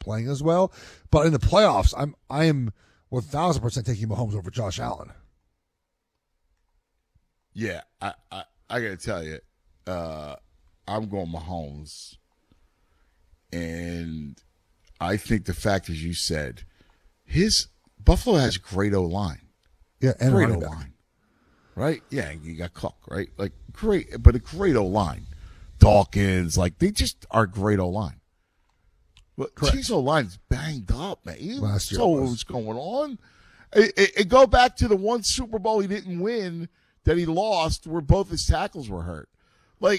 playing as well. But in the playoffs, I am 1,000% taking Mahomes over Josh Allen. Yeah, I got to tell you, I'm going Mahomes. And I think the fact, as you said, Buffalo has a great O-line. Yeah, and great running back. O-line. Right? Yeah, you got Cook, right? Like, great, but a great O-line. Dawkins, like, they just are a great O-line. But Chiefs O-line's banged up, man. Last year so what's going on? It go back to the one Super Bowl he didn't win that he lost where both his tackles were hurt. Like,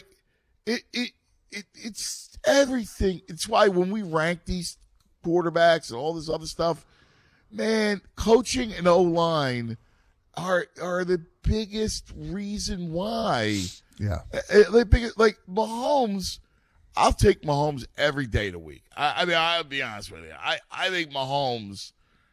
it's everything. It's why when we rank these quarterbacks and all this other stuff, man, coaching and O-line are the biggest reason why. Yeah. Like Mahomes, I'll take Mahomes every day of the week. I mean, I'll be honest with you. I think Mahomes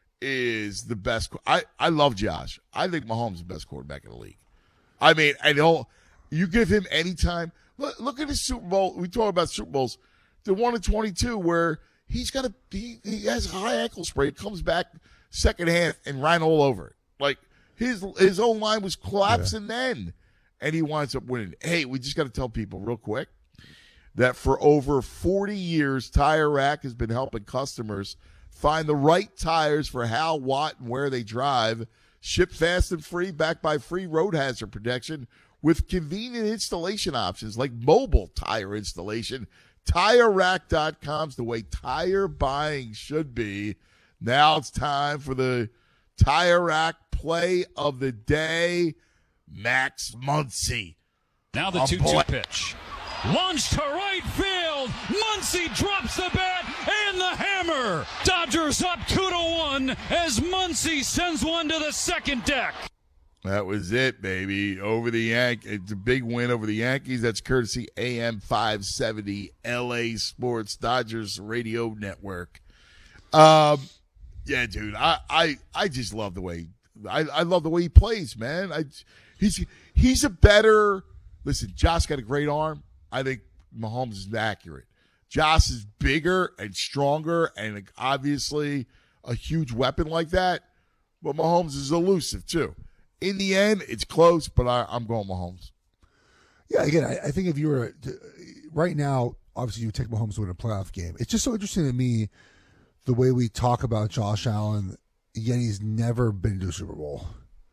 is the best. I love Josh. I think Mahomes is the best quarterback in the league. I mean, you give him any time. Look at his Super Bowl. We talk about Super Bowls. The one in 22 where he has a high ankle sprain, comes back second half and ran all over it. Like his own line was collapsing then, and he winds up winning. Hey, we just got to tell people real quick that for over 40 years, Tire Rack has been helping customers find the right tires for how, what, and where they drive. Ship fast and free, backed by free road hazard protection with convenient installation options like mobile tire installation. TireRack.com's the way tire buying should be. Now it's time for the Tire Rack play of the day. Max Muncy. Now the 2-2 pitch. Launch to right field. Muncy drops the bat and the hammer. Dodgers up 2-1 as Muncy sends one to the second deck. That was it, baby. Over the Yankees. It's a big win over the Yankees. That's courtesy AM 570 LA Sports Dodgers Radio Network. Yeah, dude. I just love the way I love the way he plays, man. He's a better. Listen, Josh got a great arm. I think Mahomes is accurate. Josh is bigger and stronger and obviously a huge weapon like that. But Mahomes is elusive, too. In the end, it's close, but I'm going Mahomes. Yeah, again, I think if you were right now, obviously you would take Mahomes to win a playoff game. It's just so interesting to me the way we talk about Josh Allen, yet he's never been to a Super Bowl.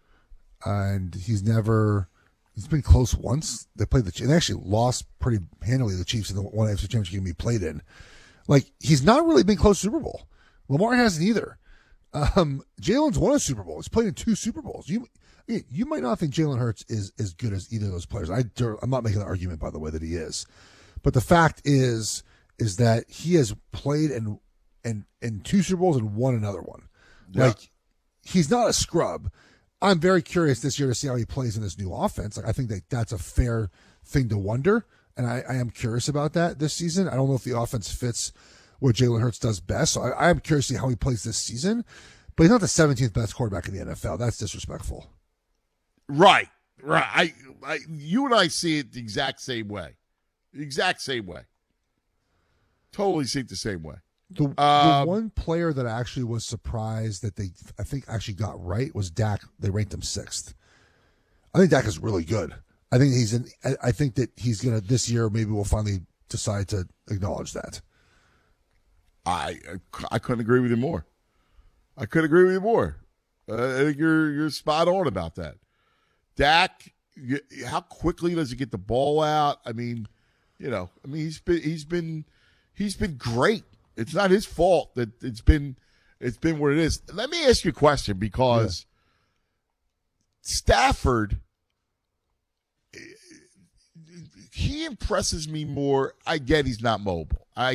And he's been close once. They played they actually lost pretty handily the Chiefs in the one AFC Championship game he played in. Like, he's not really been close to Super Bowl. Lamar hasn't either. Jalen's won a Super Bowl. He's played in 2 Super Bowls. You might not think Jalen Hurts is as good as either of those players. I'm not making the argument, by the way, that he is. But the fact is that he has played in 2 Super Bowls and won another one. Yeah. Like, he's not a scrub. I'm very curious this year to see how he plays in this new offense. Like, I think that's a fair thing to wonder, and I am curious about that this season. I don't know if the offense fits what Jalen Hurts does best, so I am curious to see how he plays this season. But he's not the 17th best quarterback in the NFL. That's disrespectful. Right. You and I see it the exact same way. Totally see it the same way. The one player that I actually was surprised that I think actually got right was Dak. They ranked him 6th. I think Dak is really good. I think that he's gonna this year. Maybe we'll finally decide to acknowledge that. I couldn't agree with you more. I think you're spot on about that. Dak, how quickly does he get the ball out? I mean, he's been great. It's not his fault that it's been what it is. Let me ask you a question because Stafford, he impresses me more. I get he's not mobile. I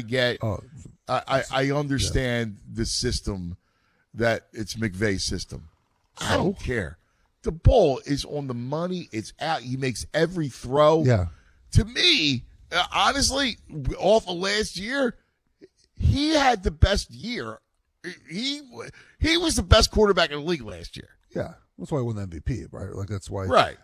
understand the system that it's McVay's system. I don't care. The ball is on the money. It's out. He makes every throw. Yeah. To me, honestly, off of last year, he had the best year. He was the best quarterback in the league last year. Yeah, that's why he won the MVP, right? Like that's why. Right.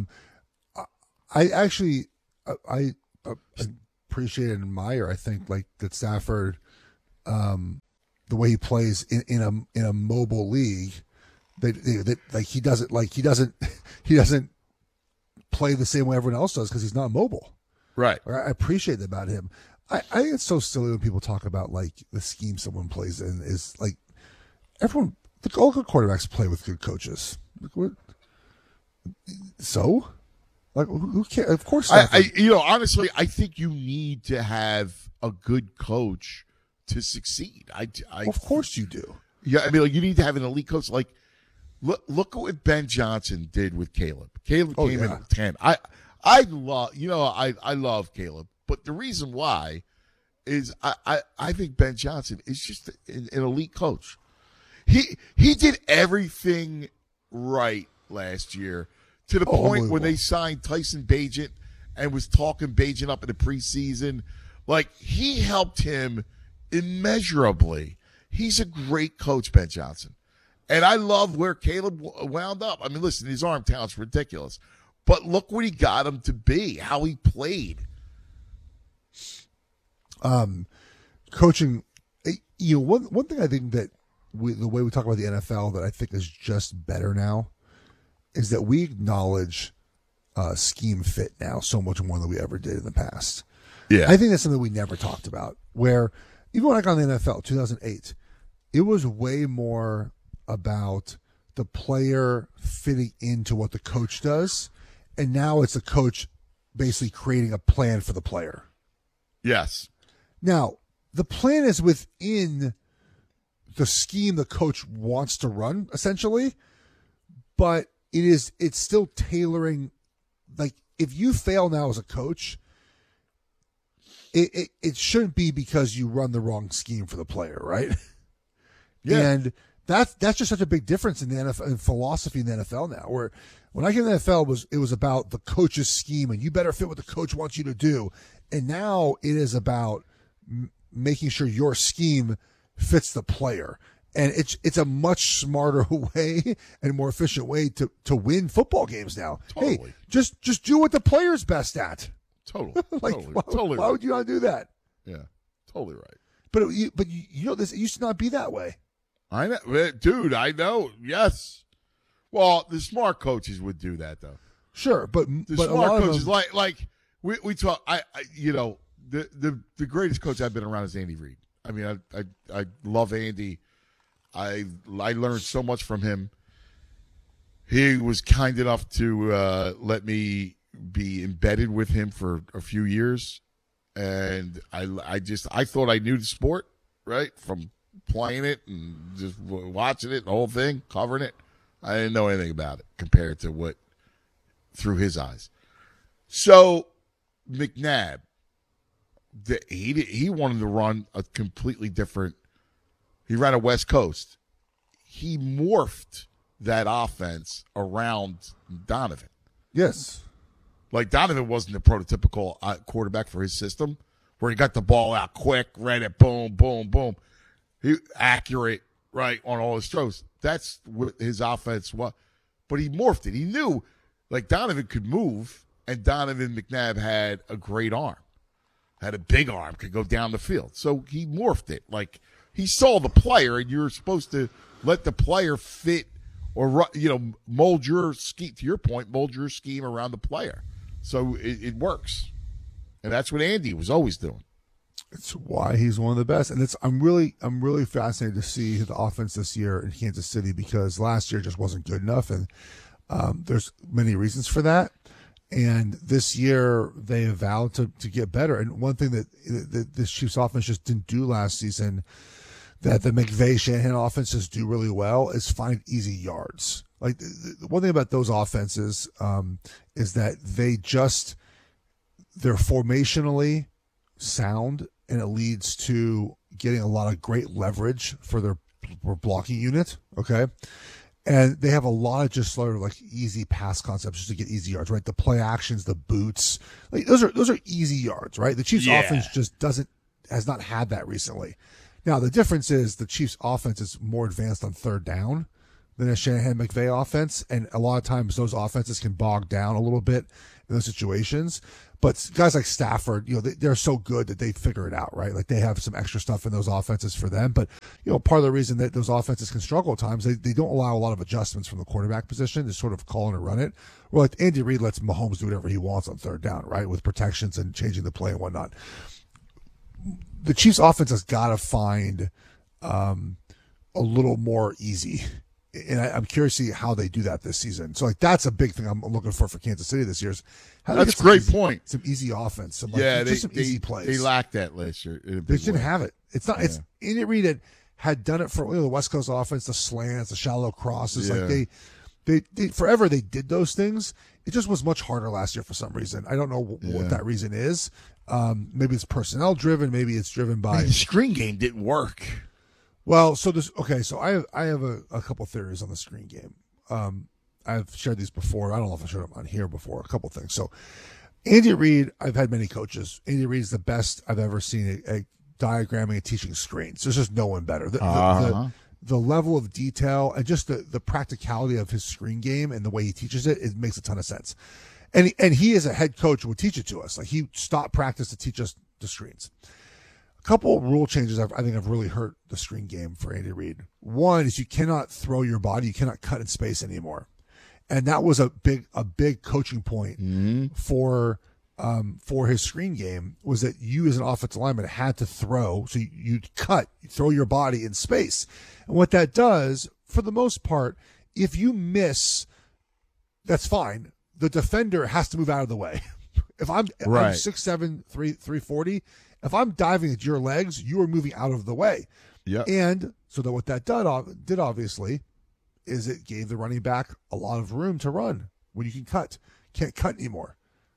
I actually I appreciate and admire. I think like that Stafford the way he plays in a mobile league. That like he doesn't he doesn't play the same way everyone else does because he's not mobile. Right. I appreciate that about him. I think it's so silly when people talk about like the scheme someone plays in is like everyone. All good quarterbacks play with good coaches. Like, what? So, like, who cares? Of course, honestly, I think you need to have a good coach to succeed. Of course you do. Yeah, I mean, like, you need to have an elite coach. Like, look at what Ben Johnson did with Caleb. Caleb came in at 10. I love Caleb, but the reason why is I think Ben Johnson is just an elite coach. He did everything right last year to the point when they signed Tyson Bagent and was talking Bagent up in the preseason. Like, he helped him immeasurably. He's a great coach, Ben Johnson. And I love where Caleb wound up. I mean, listen, his arm talent's ridiculous. But look what he got him to be, how he played. Coaching, one thing I think that the way we talk about the NFL that I think is just better now is that we acknowledge scheme fit now so much more than we ever did in the past. Yeah. I think that's something we never talked about, where even when I got in the NFL, 2008, it was way more about the player fitting into what the coach does. And now it's the coach basically creating a plan for the player. Yes. Now, the plan is within the scheme the coach wants to run, essentially, but it's still tailoring. Like, if you fail now as a coach, it shouldn't be because you run the wrong scheme for the player, right? Yeah. And that's just such a big difference in the NFL, in philosophy in the NFL now, where when I came to the NFL, it was about the coach's scheme and you better fit what the coach wants you to do. And now it is about making sure your scheme fits the player. And it's a much smarter way and more efficient way to win football games now. Totally. Hey, just do what the player's best at. Totally. Why would you not do that? Yeah, totally right. But this, it used to not be that way. I know, dude. I know. Yes. Well, the smart coaches would do that, though. Sure, but smart a lot coaches, of them, like we talk. The greatest coach I've been around is Andy Reid. I mean, I love Andy. I learned so much from him. He was kind enough to let me be embedded with him for a few years, and I thought I knew the sport, right, from playing it and just watching it, the whole thing, covering it. I didn't know anything about it compared to what through his eyes. So McNabb, he wanted to run a completely different. He ran a West Coast. He morphed that offense around Donovan. yes. Like, Donovan wasn't the prototypical quarterback for his system, where he got the ball out quick, read it, boom, boom, boom. He accurate, right, on all his throws. That's what his offense was. But he morphed it. He knew, like, Donovan could move, and Donovan McNabb had a great arm, had a big arm, could go down the field. So he morphed it. Like, he saw the player, and you're supposed to let the player fit or, mold your scheme, to your point, mold your scheme around the player. So it works. And that's what Andy was always doing. It's why he's one of the best. And I'm really fascinated to see the offense this year in Kansas City, because last year just wasn't good enough. And there's many reasons for that. And this year they have vowed to get better. And one thing that this Chiefs offense just didn't do last season that the McVay-Shanahan offenses do really well is find easy yards. Like, the one thing about those offenses is that they're formationally sound, and it leads to getting a lot of great leverage for their blocking unit. Okay. And they have a lot of just sort of like easy pass concepts just to get easy yards, right? The play actions, the boots, like those are easy yards, right? The Chiefs offense just has not had that recently. Now, the difference is the Chiefs offense is more advanced on third down than a Shanahan McVay offense. And a lot of times those offenses can bog down a little bit in those situations. But guys like Stafford, they're so good that they figure it out, right? Like they have some extra stuff in those offenses for them. But, part of the reason that those offenses can struggle at times, they don't allow a lot of adjustments from the quarterback position to sort of call and run it. Well, like Andy Reid lets Mahomes do whatever he wants on third down, right? With protections and changing the play and whatnot. The Chiefs offense has got to find a little more easy. And I'm curious to see how they do that this season. So, like, that's a big thing I'm looking for Kansas City this year. That's a great point. Some easy offense. Some easy plays. They lacked that last year. They didn't have it. It's not. Yeah. It's Andy Reid had done it for the West Coast offense, the slants, the shallow crosses. Yeah. Like they forever they did those things. It just was much harder last year for some reason. I don't know what that reason is. Maybe it's personnel driven. Maybe it's driven by the screen game didn't work. Well, so I have a couple theories on the screen game. I've shared these before. I don't know if I shared them on here before. A couple things. So Andy Reid, I've had many coaches. Andy Reid is the best I've ever seen at diagramming and teaching screens. There's just no one better. The level of detail and just the practicality of his screen game and the way he teaches it makes a ton of sense. And he as a head coach would teach it to us. Like he stopped practice to teach us the screens. A couple of rule changes I think have really hurt the screen game for Andy Reid. One is you cannot throw your body, you cannot cut in space anymore, and that was a big coaching point for his screen game. Was that you as an offensive lineman had to throw, so you throw your body in space, and what that does for the most part, if you miss, that's fine. The defender has to move out of the way. If I'm 6'7", 340. If I'm diving at your legs, you are moving out of the way. Yeah. And so that what that did obviously is it gave the running back a lot of room to run when you can cut. Can't cut anymore.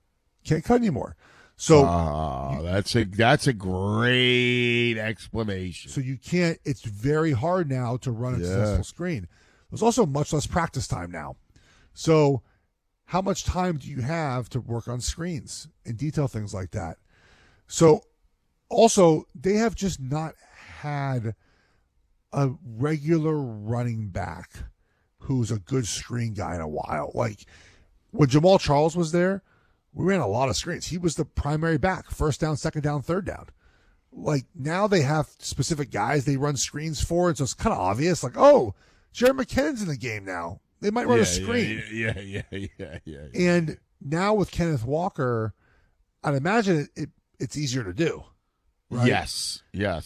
So that's a great explanation. So you can't. It's very hard now to run a successful screen. There's also much less practice time now. So how much time do you have to work on screens and detail things like that? So also, they have just not had a regular running back who's a good screen guy in a while. Like when Jamal Charles was there, we ran a lot of screens. He was the primary back, first down, second down, third down. Like now they have specific guys they run screens for, and so it's kind of obvious. Like, oh, Jerry McKinnon's in the game now. They might run a screen. Yeah. And now with Kenneth Walker, I'd imagine it's easier to do. Right? Yes.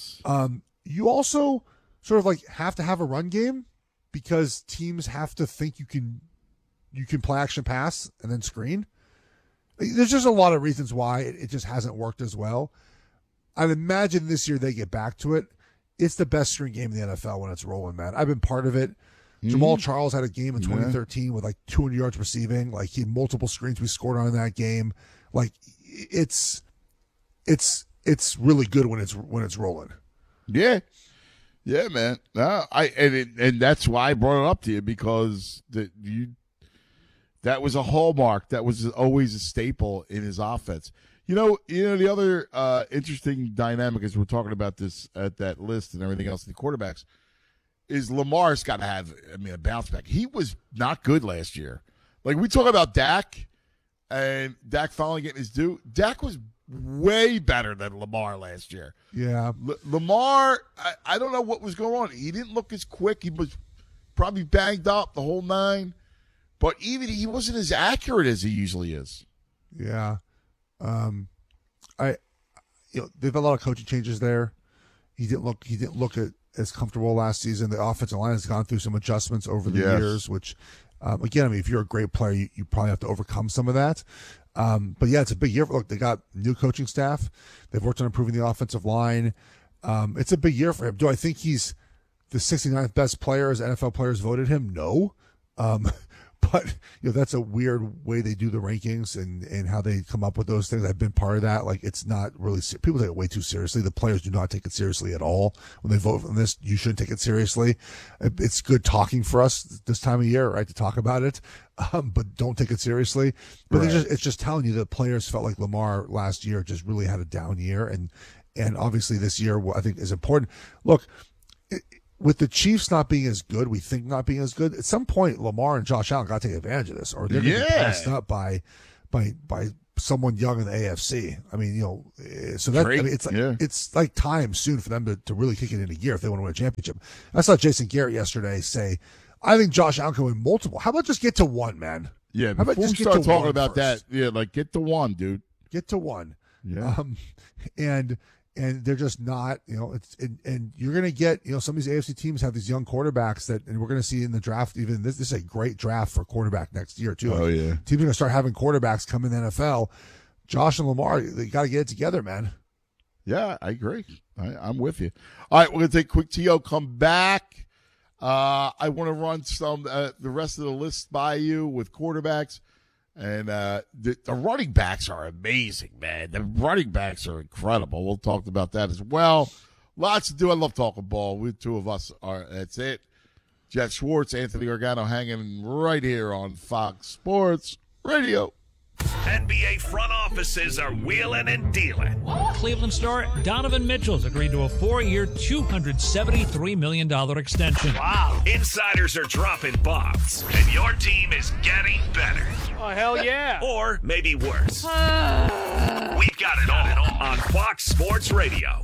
You also sort of like have to have a run game because teams have to think you can play action pass and then screen. There's just a lot of reasons why it just hasn't worked as well. I'd imagine this year they get back to it. It's the best screen game in the NFL when it's rolling, man. I've been part of it. Jamal Charles had a game in 2013 with like 200 yards receiving. Like he had multiple screens we scored on in that game. Like it's really good when it's rolling. Yeah, man. And that's why I brought it up to you because that was a hallmark. That was always a staple in his offense. You know the other interesting dynamic as we're talking about this at that list and everything else, the quarterbacks, is Lamar's got to have a bounce back. He was not good last year. Like we talk about Dak and Dak finally getting his due. Dak was way better than Lamar last year. Yeah. Lamar, I don't know what was going on. He didn't look as quick. He was probably banged up the whole nine. But even he wasn't as accurate as he usually is. Yeah. They've had a lot of coaching changes there. He didn't look as comfortable last season. The offensive line has gone through some adjustments over the years, which again, if you're a great player, you probably have to overcome some of that. But yeah, it's a big year. Look, they got new coaching staff. They've worked on improving the offensive line. It's a big year for him. Do I think he's the 69th best player as NFL players voted him? No. But that's a weird way they do the rankings and how they come up with those things. I've been part of that. Like it's not really people take it way too seriously. The players do not take it seriously at all when they vote on this. You shouldn't take it seriously. It's good talking for us this time of year, right, to talk about it, but don't take it seriously. But it's just telling you that players felt like Lamar last year just really had a down year, and obviously this year I think is important. Look. With the Chiefs not being as good, we think not being as good, at some point Lamar and Josh Allen got to take advantage of this, or they're going to be passed up by by someone young in the AFC. I mean, so that it's like time soon for them to really kick it into gear if they want to win a championship. I saw Jason Garrett yesterday say, I think Josh Allen can win multiple. How about just get to one, man? Yeah, before we start talking about that, get to one, dude. Get to one. Yeah. And they're just not, and you're going to get, some of these AFC teams have these young quarterbacks and we're going to see in the draft, even this is a great draft for quarterback next year too. Oh, yeah. Teams are going to start having quarterbacks come in the NFL. Josh and Lamar, they got to get it together, man. Yeah, I agree. I'm with you. All right, we're going to take a quick TO, come back. I want to run the rest of the list by you with quarterbacks. And the running backs are amazing, man. The running backs are incredible. We'll talk about that as well. Lots to do. I love talking ball. We two of us are. That's it. Jeff Schwartz, Anthony Organo hanging right here on Fox Sports Radio. NBA front offices are wheeling and dealing. Cleveland star Donovan Mitchell's agreed to a 4-year, $273 million extension. Wow. Insiders are dropping bombs, and your team is getting better. Oh, hell yeah. Or maybe worse. We've got it all on Fox Sports Radio.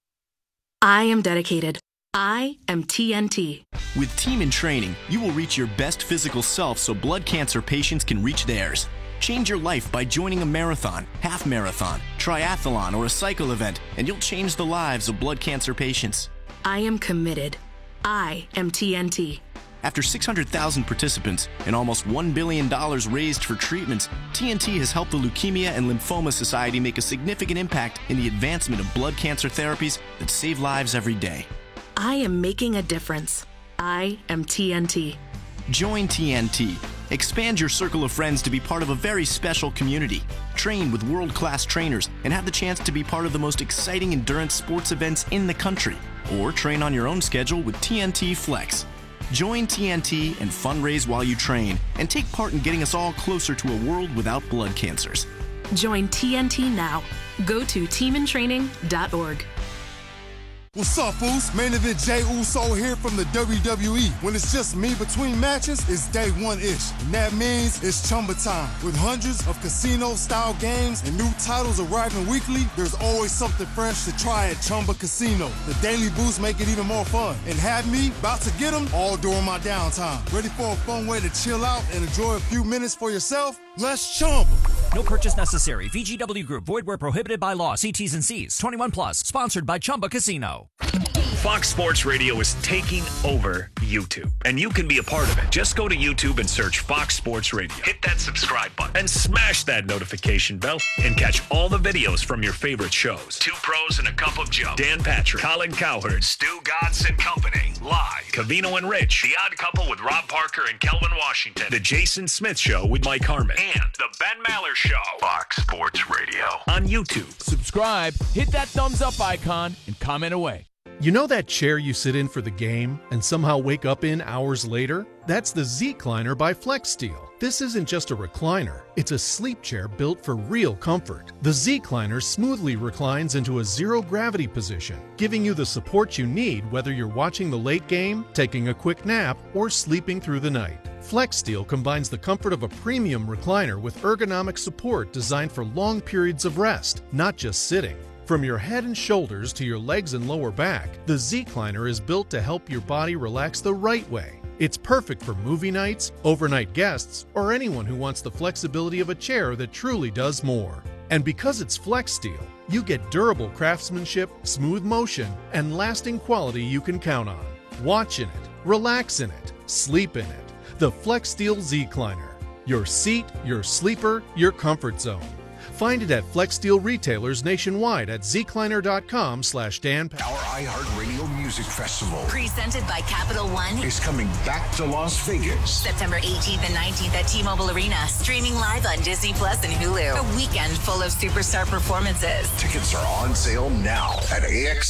I am dedicated. I am TNT. With Team in Training, you will reach your best physical self so blood cancer patients can reach theirs. Change your life by joining a marathon, half marathon, triathlon, or a cycle event, and you'll change the lives of blood cancer patients. I am committed. I am TNT. After 600,000 participants and almost $1 billion raised for treatments, TNT has helped the Leukemia and Lymphoma Society make a significant impact in the advancement of blood cancer therapies that save lives every day. I am making a difference. I am TNT. Join TNT. Expand your circle of friends to be part of a very special community. Train with world-class trainers and have the chance to be part of the most exciting endurance sports events in the country. Or train on your own schedule with TNT Flex. Join TNT and fundraise while you train and take part in getting us all closer to a world without blood cancers. Join TNT now. Go to teamintraining.org. What's up, fools? Main event Jey Uso here from the WWE. When it's just me between matches, it's day one-ish. And that means it's Chumba time. With hundreds of casino-style games and new titles arriving weekly, there's always something fresh to try at Chumba Casino. The daily boosts make it even more fun. And have me about to get them all during my downtime. Ready for a fun way to chill out and enjoy a few minutes for yourself? Let's Chumba. No purchase necessary. VGW Group. Void where prohibited by law. See T's and C's. 21 plus. Sponsored by Chumba Casino. Fox Sports Radio is taking over YouTube, and you can be a part of it. Just go to YouTube and search Fox Sports Radio. Hit that subscribe button and smash that notification bell and catch all the videos from your favorite shows. Two Pros and a Cup of Joe, Dan Patrick, Colin Cowherd, Stu Godson and Company, live, Covino and Rich, The Odd Couple with Rob Parker and Kelvin Washington, The Jason Smith Show with Mike Harmon, and The Ben Maller Show. Fox Sports Radio on YouTube. Subscribe, hit that thumbs up icon, and comment away. You know that chair you sit in for the game and somehow wake up in hours later? That's the Z-Cliner by FlexSteel. This isn't just a recliner, it's a sleep chair built for real comfort. The Z-Cliner smoothly reclines into a zero-gravity position, giving you the support you need whether you're watching the late game, taking a quick nap, or sleeping through the night. FlexSteel combines the comfort of a premium recliner with ergonomic support designed for long periods of rest, not just sitting. From your head and shoulders to your legs and lower back, the Z-Cliner is built to help your body relax the right way. It's perfect for movie nights, overnight guests, or anyone who wants the flexibility of a chair that truly does more. And because it's FlexSteel, you get durable craftsmanship, smooth motion, and lasting quality you can count on. Watch in it, relax in it, sleep in it. The FlexSteel Z-Cliner. Your seat, your sleeper, your comfort zone. Find it at FlexSteel retailers nationwide at zcliner.com/Dan. Our iHeartRadio Music Festival, presented by Capital One, is coming back to Las Vegas. September 18th and 19th at T-Mobile Arena. Streaming live on Disney Plus and Hulu. A weekend full of superstar performances. Tickets are on sale now at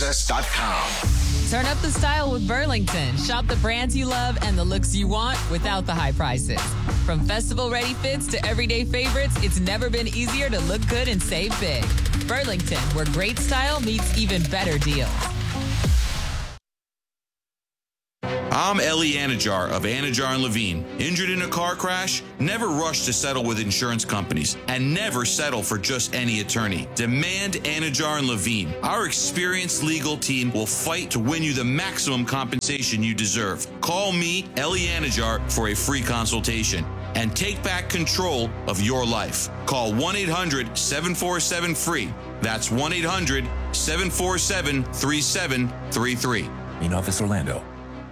AXS.com. Turn up the style with Burlington. Shop the brands you love and the looks you want without the high prices. From festival-ready fits to everyday favorites, it's never been easier to look good and save big. Burlington, where great style meets even better deals. I'm Ellie Anajar of Anajar & Levine. Injured in a car crash? Never rush to settle with insurance companies, and never settle for just any attorney. Demand Anajar & Levine. Our experienced legal team will fight to win you the maximum compensation you deserve. Call me, Ellie Anajar, for a free consultation and take back control of your life. Call 1-800-747-FREE. That's 1-800-747-3733. In Office Orlando.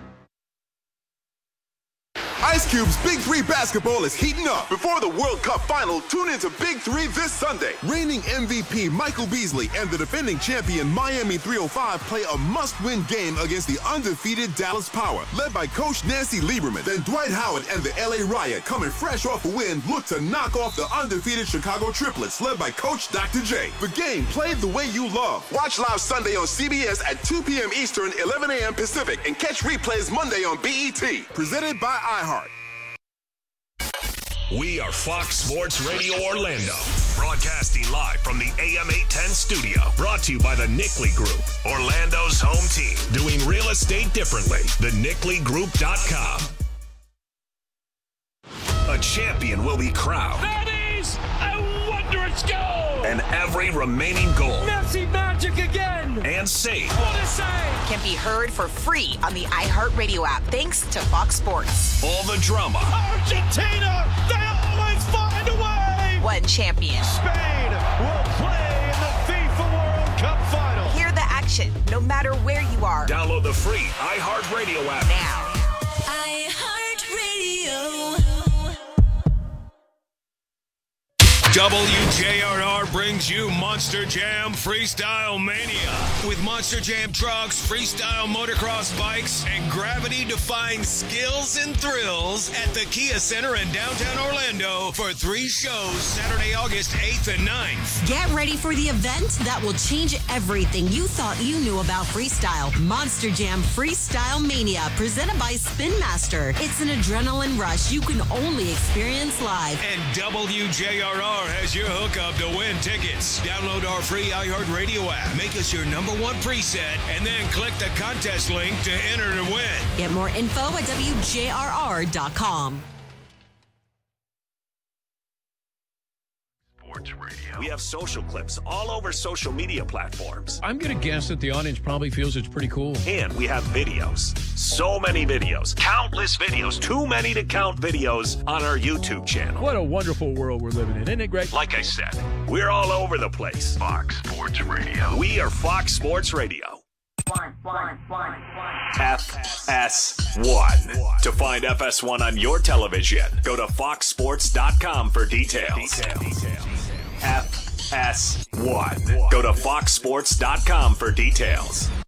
Ice Cube's Big 3 basketball is heating up. Before the World Cup final, tune into Big 3 this Sunday. Reigning MVP Michael Beasley and the defending champion Miami 305 play a must-win game against the undefeated Dallas Power. Led by Coach Nancy Lieberman, then Dwight Howard and the LA Riot, coming fresh off a win, look to knock off the undefeated Chicago Triplets, led by Coach Dr. J. The game played the way you love. Watch live Sunday on CBS at 2 p.m. Eastern, 11 a.m. Pacific, and catch replays Monday on BET. Presented by iHeart. We are Fox Sports Radio Orlando, broadcasting live from the AM 810 studio. Brought to you by the Nickley Group, Orlando's home team. Doing real estate differently. TheNickleyGroup.com. A champion will be crowned. That is a wondrous goal! And every remaining goal. Messi magic again! And save. What a save! Can be heard for free on the iHeartRadio app, thanks to Fox Sports. All the drama. Argentina! They always find a way! One champion. Spain will play in the FIFA World Cup final. Hear the action, no matter where you are. Download the free iHeartRadio app now. WJRR brings you Monster Jam Freestyle Mania. With Monster Jam trucks, freestyle motocross bikes, and gravity-defying skills and thrills at the Kia Center in downtown Orlando for 3 shows Saturday, August 8th and 9th. Get ready for the event that will change everything you thought you knew about freestyle. Monster Jam Freestyle Mania, presented by Spin Master. It's an adrenaline rush you can only experience live. And WJRR has your hookup to win tickets. Download our free iHeartRadio app. Make us your #1 preset, and then click the contest link to enter to win. Get more info at WJRR.com. We have social clips all over social media platforms. I'm going to guess that the audience probably feels it's pretty cool. And we have videos. So many videos. Countless videos. Too many to count videos on our YouTube channel. What a wonderful world we're living in. Isn't it great? Like I said, we're all over the place. Fox Sports Radio. We are Fox Sports Radio. FS1. To find FS1 on your television, go to foxsports.com for details. FS1. Go to foxsports.com for details.